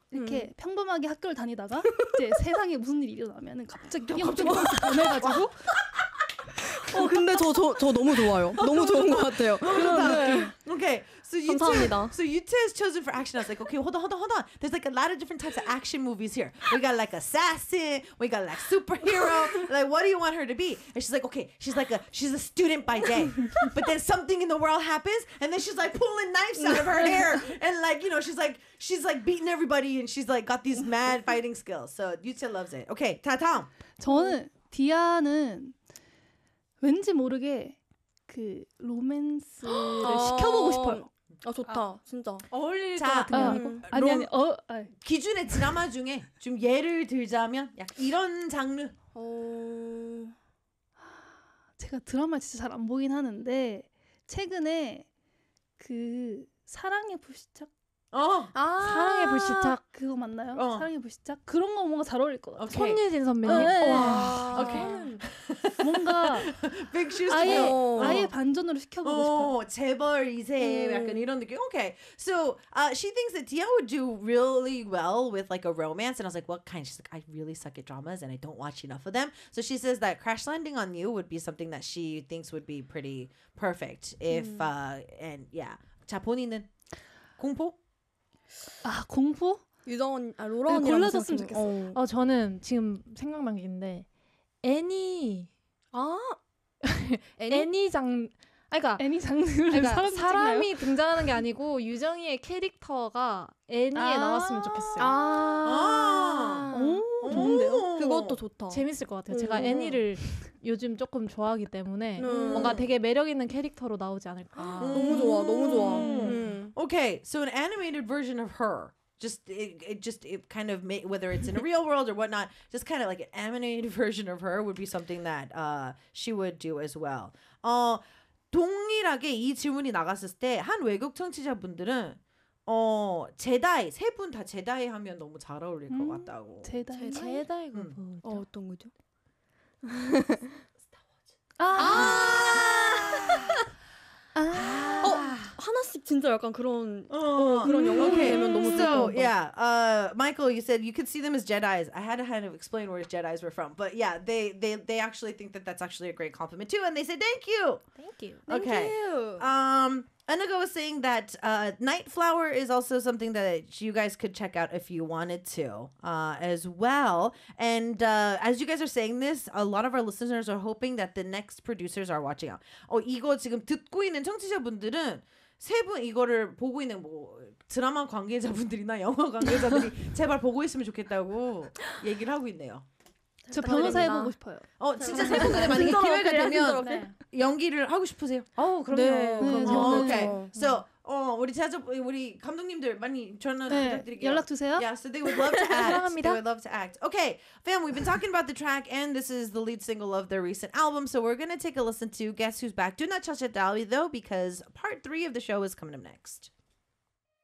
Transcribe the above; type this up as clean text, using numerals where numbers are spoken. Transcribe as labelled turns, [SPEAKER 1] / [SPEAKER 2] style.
[SPEAKER 1] 이렇게 평범하게 학교를 다니다가 이제 세상에 무슨 일이 일어나면은 갑자기 띄엄띄엄 변해가지고
[SPEAKER 2] 근데 저 너무 좋아요. 너무 좋은 것 같아요.
[SPEAKER 3] Okay, so
[SPEAKER 2] 감사합니다.
[SPEAKER 3] so Yute is chosen for action. I was like, okay, hold on. There's like a lot of different types of action movies here. We got like assassin, we got like superhero. Like, what do you want her to be? And she's like, okay, she's a student by day, but then something in the world happens, and then she's like pulling knives out of her hair, and like she's like beating everybody, and she's like got these mad fighting skills. So Yute loves it. Okay, 다음.
[SPEAKER 1] 저는 디아는 왠지 모르게 그 로맨스를 시켜보고 싶어요.
[SPEAKER 2] 좋다. 진짜.
[SPEAKER 3] 어울릴 것
[SPEAKER 1] 자,
[SPEAKER 3] 같은
[SPEAKER 1] 아니
[SPEAKER 3] 기준의 드라마 중에 좀 예를 들자면 약간 이런 장르.
[SPEAKER 1] 제가 드라마 진짜 잘 안 보긴 하는데 최근에 그 사랑의 불시착
[SPEAKER 2] 사랑의 불시착
[SPEAKER 1] 그거 맞나요? 사랑의 불시착 그런 거 뭔가 잘 어울릴 것 같아요.
[SPEAKER 2] 손예진 선배님.
[SPEAKER 1] 네.
[SPEAKER 2] 와.
[SPEAKER 1] 뭔가
[SPEAKER 3] Big shoes to fill.
[SPEAKER 1] 아예 반전으로 시켜보고 싶어요.
[SPEAKER 3] 재벌 2세 약간 이런 느낌. Okay, so she thinks that Tia would do really well with like a romance, and I was like, what kind? She's like, I really suck at dramas, and I don't watch enough of them. So she says that Crash Landing on You would be something that she thinks would be pretty perfect if and yeah. 자 본인은 공포?
[SPEAKER 1] 공포?
[SPEAKER 2] 로라 언니
[SPEAKER 1] 골라줬으면 좋겠어요.
[SPEAKER 4] 저는 지금 생각난 게 있는데 애니 그러니까
[SPEAKER 1] 애니 장르를
[SPEAKER 4] 사람이 등장하는 게 아니고 유정이의 캐릭터가 애니에 나왔으면 좋겠어요.
[SPEAKER 1] 좋은데요?
[SPEAKER 2] 그것도 좋다.
[SPEAKER 4] 재밌을 것 같아요. 제가 애니를 요즘 조금 좋아하기 때문에 뭔가 되게 매력 있는 캐릭터로 나오지 않을까.
[SPEAKER 2] 너무 좋아.
[SPEAKER 3] Okay, so an animated version of her. It kind of whether it's in a real world or whatnot, just kind of like an animated version of her would be something that she would do as well. 동일하게 이 질문이 나갔을 때 한 외국 청취자분들은 제다이 세 분 다 제다이 하면 너무 잘 어울릴 것 같다고.
[SPEAKER 4] 제다이
[SPEAKER 2] 어떤 거죠? 하나씩 진짜 약간 그런 영화가 되면 너무 좋을 것
[SPEAKER 3] So
[SPEAKER 2] 같다.
[SPEAKER 3] yeah, Michael, you said you could see them as Jedis. I had to kind of explain where Jedis were from, but yeah, they actually think that that's actually a great compliment too, and they say thank you.
[SPEAKER 4] Thank you.
[SPEAKER 3] Okay. Anaga was saying that Nightflower is also something that you guys could check out if you wanted to as well. And as you guys are saying this, a lot of our listeners are hoping that the next producers are watching out. 이거 지금 듣고 있는 청취자분들은 세 분 이거를 보고 있는 뭐 드라마 관계자분들이나 영화 관계자들이 제발 보고 있으면 좋겠다고 얘기를 하고 있네요.
[SPEAKER 1] 저 변호사 해보고 싶어요.
[SPEAKER 3] 진짜 세 분 근데 만약에 기회가 되면 연기를 하고 싶으세요?
[SPEAKER 4] 그럼요.
[SPEAKER 3] 그럼요. Okay. So, 우리 감독님들 많이 전화 부탁드릴게요.
[SPEAKER 1] 연락 주세요.
[SPEAKER 3] Yeah, so they would love to act. They would love to act. Okay, fam, we've been talking about the track, and this is the lead single of their recent album. So we're gonna take a listen to Guess Who's Back. Do not touch it, Dolly, though, because part 3 of the show is coming up next.